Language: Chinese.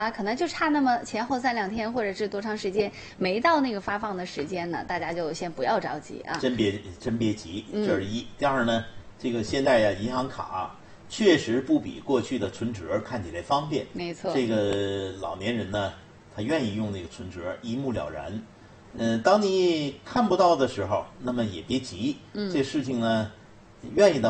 可能就差那么前后3、2天，或者是多长时间，没到那个发放的时间呢，大家就先不要着急啊。 真别急，这是一。第二呢，这个现在呀，银行卡确实不比过去的存折看起来方便。 没错。 这个老年人呢，他愿意用那个存折，一目了然。当你看不到的时候，那么也别急。这事情呢，愿意的。